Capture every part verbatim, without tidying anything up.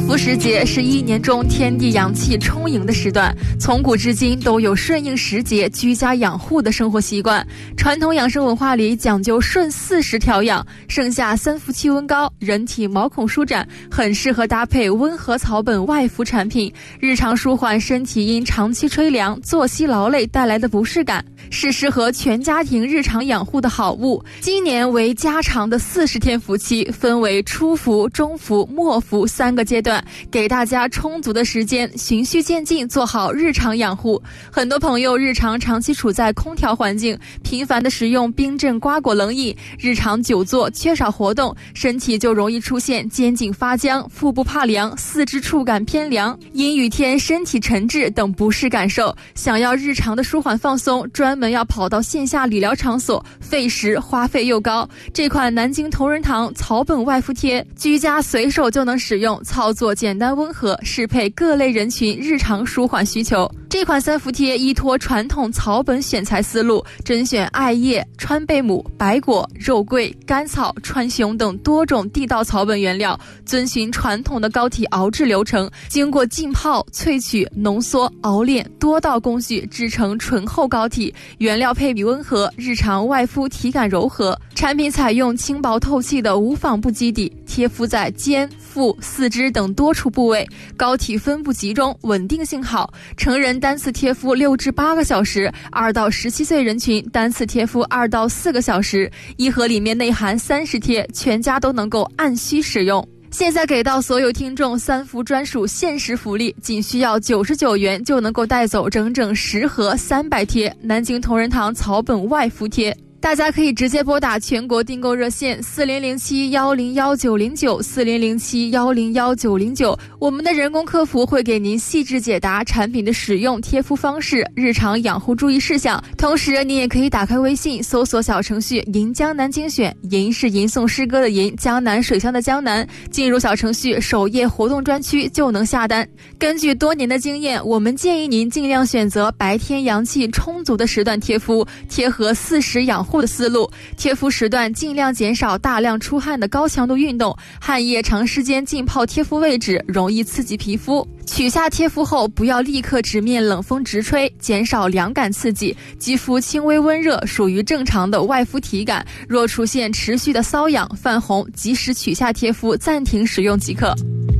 伏时节是一年中天地阳气充盈的时段，从古至今都有顺应时节、居家养护的生活习惯。传统养生文化里讲究顺四时调养，盛夏三伏气温高，人体毛孔舒展，很适合搭配温和草本外敷产品，日常舒缓身体因长期吹凉、作息劳累带来的不适感，是适合全家庭日常养护的好物。今年为家常的四十天伏期，分为初伏、中伏、末伏三个阶段，给大家充足的时间，循序渐进做好日常养护。很多朋友日常长期处在空调环境，频繁的食用冰镇瓜果冷饮，日常久坐缺少活动，身体就容易出现肩颈发僵、腹部怕凉、四肢触感偏凉、阴雨天身体沉滞等不适感受。想要日常的舒缓放松，专门要跑到线下理疗场所，费时花费又高。这款南京同仁堂草本外敷贴，居家随手就能使用，操作简单温和，适配各类人群日常舒缓需求。这款三伏贴依托传统草本选材思路，甄选艾叶、川贝母、白果、肉桂、甘草、川芎等多种地道草本原料，遵循传统的膏体熬制流程，经过浸泡、萃取、浓缩、熬炼多道工序制成醇厚膏体，原料配比温和，日常外敷体感柔和。产品采用轻薄透气的无纺布基底，贴敷在肩、腹、四肢等多处部位，膏体分布集中，稳定性好。成人单次贴敷六至八个小时，二到十七岁人群单次贴敷二到四个小时。一盒里面内含三十贴，全家都能够按需使用。现在给到所有听众三伏专属限时福利，仅需要九十九元就能够带走整整十盒三百贴南京同仁堂草本外敷贴。大家可以直接拨打全国订购热线四零零七幺零幺九零九四零零七幺零幺九零九，我们的人工客服会给您细致解答产品的使用、贴敷方式、日常养护注意事项。同时，你也可以打开微信搜索小程序“银江南精选”，银是吟诵诗歌的银，江南水乡的江南。进入小程序首页活动专区就能下单。根据多年的经验，我们建议您尽量选择白天阳气充足的时段贴敷，贴合四时养护的思路。贴敷时段尽量减少大量出汗的高强度运动，汗液长时间浸泡贴敷位置容易刺激皮肤。取下贴敷后不要立刻直面冷风直吹，减少凉感刺激，肌肤轻微温热属于正常的外敷体感，若出现持续的瘙痒、泛红，及时取下贴敷，暂停使用即可。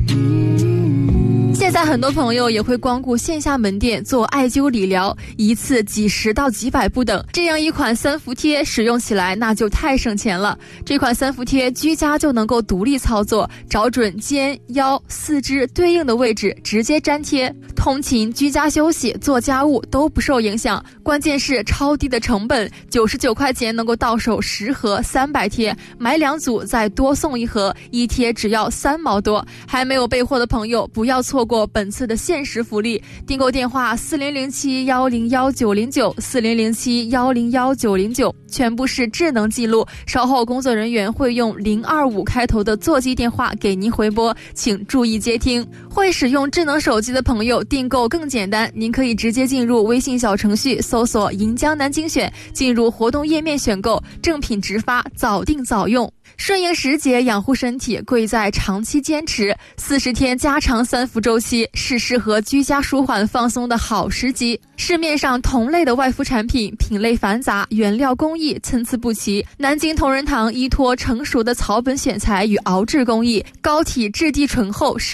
现在很多朋友也会光顾线下门店做艾灸理疗，一次几十到几百不等。这样一款三伏贴使用起来那就太省钱了。这款三伏贴居家就能够独立操作，找准肩、腰、四肢对应的位置直接粘贴，通勤、居家休息、做家务都不受影响。关键是超低的成本，九十九块钱能够到手十盒三百贴，买两组再多送一盒，一贴只要三毛多。还没有备货的朋友不要错过本次的限时福利，订购电话四零零七幺零幺九零九四零零七幺零幺九零九，全部是智能记录，稍后工作人员会用零二五开头的座机电话给您回拨，请注意接听。会使用智能手机的朋友订购更简单，您可以直接进入微信小程序搜索银江南精选，进入活动页面选购，正品直发，早订早用。顺应时节养护身体，贵在长期坚持。四十天家常三伏周期是适合居家舒缓放松的好时机。市面上同类的外敷产品品类繁杂，原料工艺参差不齐。南京同仁堂依托成熟的草本选材与熬制工艺，膏体质地醇厚，